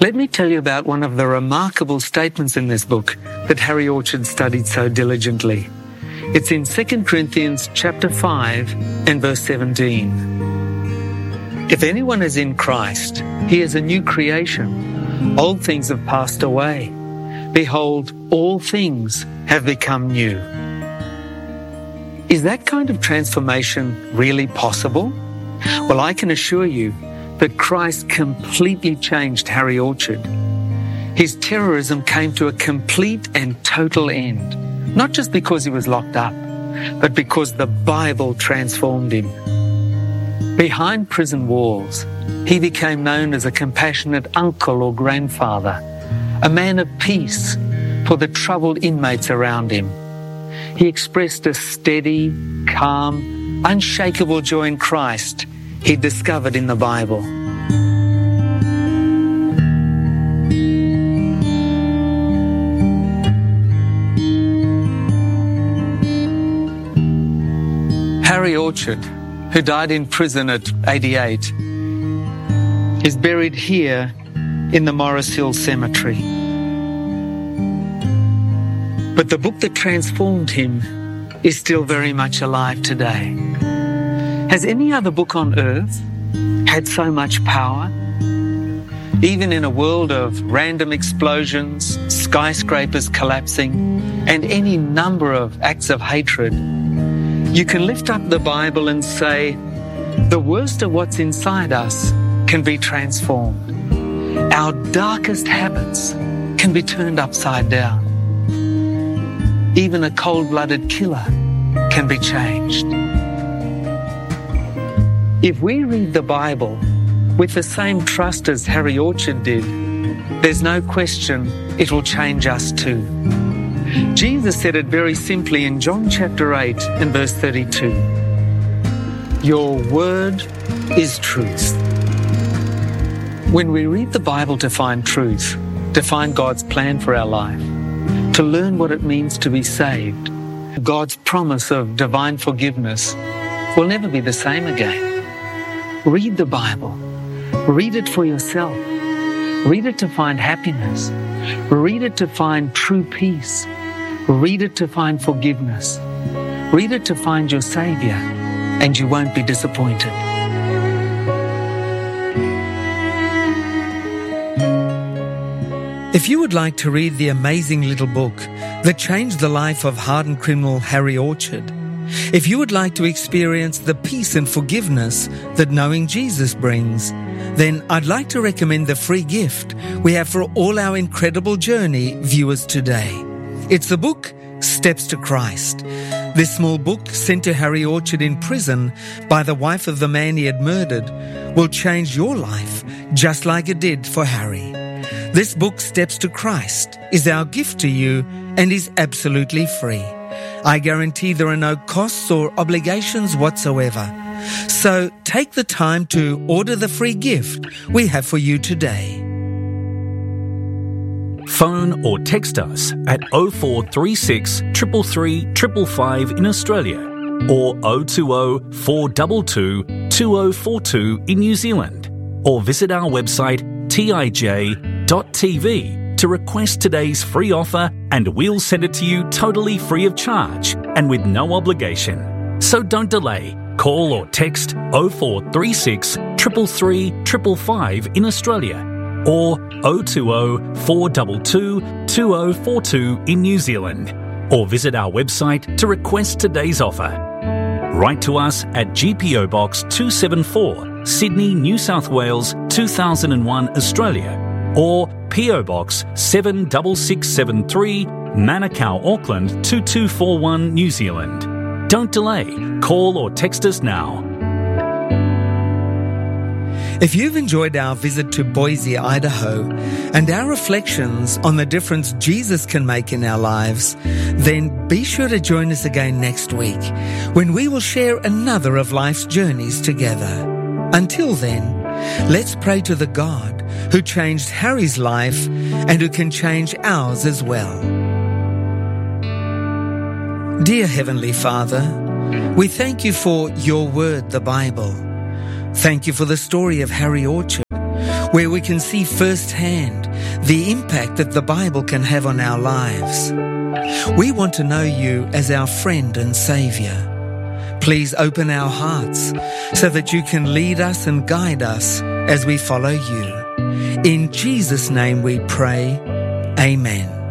Let me tell you about one of the remarkable statements in this book that Harry Orchard studied so diligently. It's in 2 Corinthians chapter 5 and verse 17. If anyone is in Christ, he is a new creation. Old things have passed away. Behold, all things have become new. Is that kind of transformation really possible? Well, I can assure you that Christ completely changed Harry Orchard. His terrorism came to a complete and total end, not just because he was locked up, but because the Bible transformed him. Behind prison walls, he became known as a compassionate uncle or grandfather, a man of peace for the troubled inmates around him. He expressed a steady, calm, unshakable joy in Christ he discovered in the Bible. Harry Orchard, who died in prison at 88, is buried here in the Morris Hill Cemetery. But the book that transformed him is still very much alive today. Has any other book on earth had so much power? Even in a world of random explosions, skyscrapers collapsing, and any number of acts of hatred, you can lift up the Bible and say, the worst of what's inside us can be transformed. Our darkest habits can be turned upside down. Even a cold-blooded killer can be changed. If we read the Bible with the same trust as Harry Orchard did, there's no question it will change us too. Jesus said it very simply in John chapter 8 and verse 32. Your word is truth. When we read the Bible to find truth, to find God's plan for our life, to learn what it means to be saved, God's promise of divine forgiveness will never be the same again. Read the Bible. Read it for yourself. Read it to find happiness. Read it to find true peace. Read it to find forgiveness. Read it to find your Savior, and you won't be disappointed. If you would like to read the amazing little book that changed the life of hardened criminal Harry Orchard, if you would like to experience the peace and forgiveness that knowing Jesus brings, then I'd like to recommend the free gift we have for all our Incredible Journey viewers today. It's the book Steps to Christ. This small book sent to Harry Orchard in prison by the wife of the man he had murdered will change your life just like it did for Harry. This book, Steps to Christ, is our gift to you and is absolutely free. I guarantee there are no costs or obligations whatsoever. So take the time to order the free gift we have for you today. Phone or text us at 0436 333 555 in Australia or 020 422 2042 in New Zealand, or visit our website tij.tv to request today's free offer, and we'll send it to you totally free of charge and with no obligation. So don't delay. Call or text 0436 333 555 in Australia or 020 422 2042 in New Zealand, or visit our website to request today's offer. Write to us at GPO Box 274, Sydney, New South Wales 2001, Australia, or PO Box 76673, Manukau, Auckland 2241, New Zealand. Don't delay. Call or text us now. If you've enjoyed our visit to Boise, Idaho, and our reflections on the difference Jesus can make in our lives, then be sure to join us again next week when we will share another of life's journeys together. Until then, let's pray to the God who changed Harry's life and who can change ours as well. Dear Heavenly Father, we thank you for your word, the Bible. Thank you for the story of Harry Orchard, where we can see firsthand the impact that the Bible can have on our lives. We want to know you as our friend and Saviour. Please open our hearts so that you can lead us and guide us as we follow you. In Jesus' name we pray. Amen.